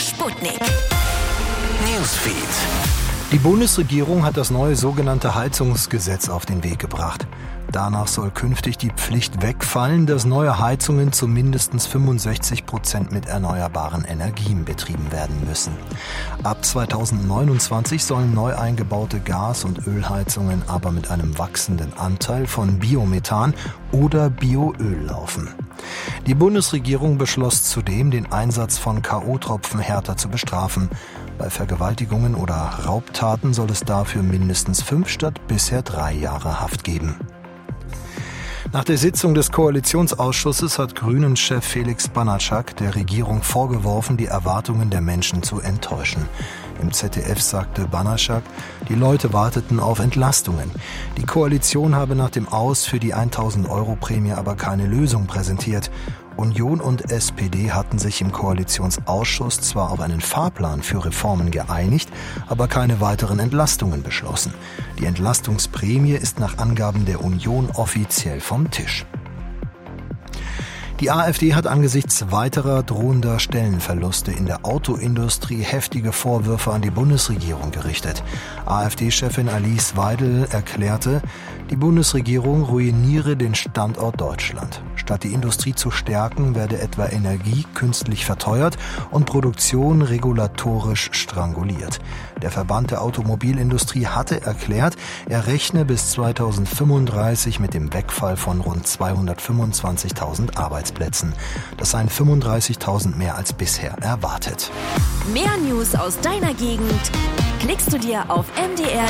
Sputnik. Newsfeed. Die Bundesregierung hat das neue sogenannte Heizungsgesetz auf den Weg gebracht. Danach soll künftig die Pflicht wegfallen, dass neue Heizungen zu mindestens 65% mit erneuerbaren Energien betrieben werden müssen. Ab 2029 sollen neu eingebaute Gas- und Ölheizungen aber mit einem wachsenden Anteil von Biomethan oder Bioöl laufen. Die Bundesregierung beschloss zudem, den Einsatz von K.O.-Tropfen härter zu bestrafen. Bei Vergewaltigungen oder Raubtaten soll es dafür mindestens 5 statt bisher 3 Jahre Haft geben. Nach der Sitzung des Koalitionsausschusses hat Grünen-Chef Felix Banaszak der Regierung vorgeworfen, die Erwartungen der Menschen zu enttäuschen. Im ZDF sagte Banaszak, die Leute warteten auf Entlastungen. Die Koalition habe nach dem Aus für die 1.000-Euro-Prämie aber keine Lösung präsentiert. Union und SPD hatten sich im Koalitionsausschuss zwar auf einen Fahrplan für Reformen geeinigt, aber keine weiteren Entlastungen beschlossen. Die Entlastungsprämie ist nach Angaben der Union offiziell vom Tisch. Die AfD hat angesichts weiterer drohender Stellenverluste in der Autoindustrie heftige Vorwürfe an die Bundesregierung gerichtet. AfD-Chefin Alice Weidel erklärte, die Bundesregierung ruiniere den Standort Deutschland. Statt die Industrie zu stärken, werde etwa Energie künstlich verteuert und Produktion regulatorisch stranguliert. Der Verband der Automobilindustrie hatte erklärt, er rechne bis 2035 mit dem Wegfall von rund 225.000 Arbeitsplätzen. Das seien 35.000 mehr als bisher erwartet. Mehr News aus deiner Gegend klickst du dir auf mdr